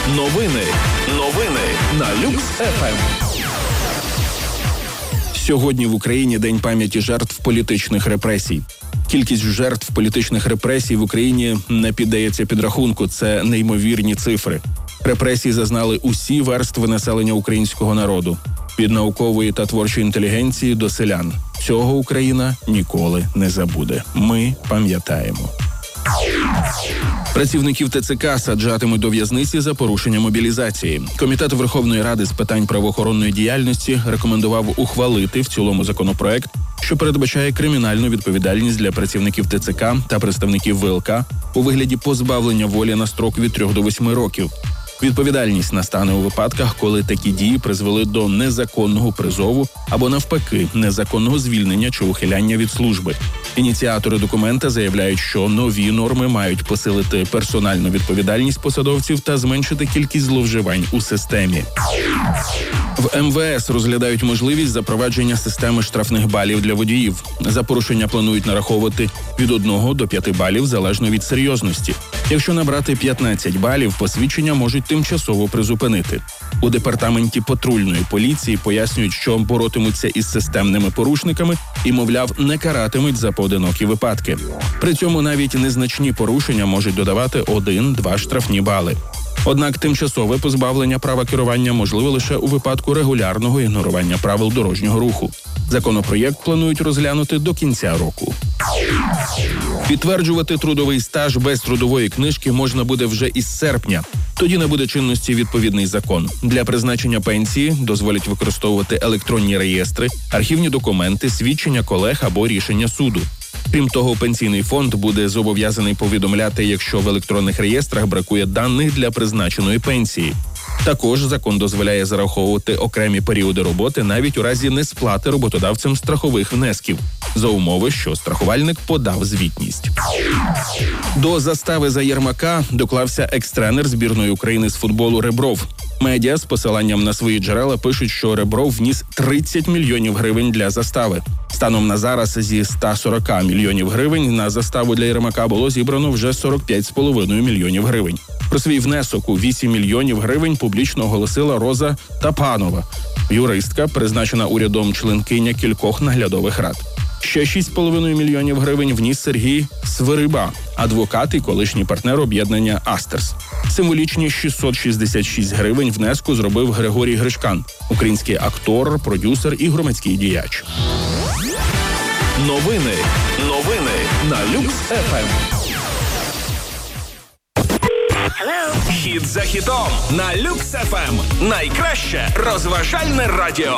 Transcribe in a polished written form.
Новини на Люкс ФМ. Сьогодні в Україні День пам'яті жертв політичних репресій. Кількість жертв політичних репресій в Україні не піддається підрахунку. Це неймовірні цифри. Репресії зазнали усі верстви населення українського народу. Від наукової та творчої інтелігенції до селян. Цього Україна ніколи не забуде. Ми пам'ятаємо. Працівників ТЦК саджатимуть до в'язниці за порушення мобілізації. Комітет Верховної Ради з питань правоохоронної діяльності рекомендував ухвалити в цілому законопроект, що передбачає кримінальну відповідальність для працівників ТЦК та представників ВЛК у вигляді позбавлення волі на строк від 3 до 8 років. Відповідальність настане у випадках, коли такі дії призвели до незаконного призову або, навпаки, незаконного звільнення чи ухиляння від служби. Ініціатори документа заявляють, що нові норми мають посилити персональну відповідальність посадовців та зменшити кількість зловживань у системі. В МВС розглядають можливість запровадження системи штрафних балів для водіїв. За порушення планують нараховувати від 1 до 5 балів залежно від серйозності. Якщо набрати 15 балів, посвідчення можуть тимчасово призупинити. У департаменті патрульної поліції пояснюють, що боротимуться із системними порушниками і, мовляв, не каратимуть за поодинокі випадки. При цьому навіть незначні порушення можуть додавати 1-2 штрафні бали. Однак тимчасове позбавлення права керування можливе лише у випадку регулярного ігнорування правил дорожнього руху. Законопроєкт планують розглянути до кінця року. Підтверджувати трудовий стаж без трудової книжки можна буде вже із серпня. Тоді набуде чинності відповідний закон. Для призначення пенсії дозволять використовувати електронні реєстри, архівні документи, свідчення колег або рішення суду. Крім того, пенсійний фонд буде зобов'язаний повідомляти, якщо в електронних реєстрах бракує даних для призначеної пенсії. Також закон дозволяє зараховувати окремі періоди роботи навіть у разі несплати роботодавцем страхових внесків, за умови, що страхувальник подав звітність. До застави за Єрмака доклався екс-тренер збірної України з футболу Ребров. Медіа з посиланням на свої джерела пишуть, що Ребров вніс 30 мільйонів гривень для застави. Станом на зараз зі 140 мільйонів гривень на заставу для Єрмака було зібрано вже 45,5 мільйонів гривень. Про свій внесок у 8 мільйонів гривень публічно оголосила Роза Тапанова, юристка, призначена урядом членкиня кількох наглядових рад. Ще 6,5 мільйонів гривень вніс Сергій Свириба, адвокат і колишній партнер об'єднання «Астерс». Символічні 666 гривень внеску зробив Григорій Гришкан, український актор, продюсер і громадський діяч. Новини на Люкс ФМ. Хіт за хітом на Люкс ФМ. Найкраще розважальне радіо.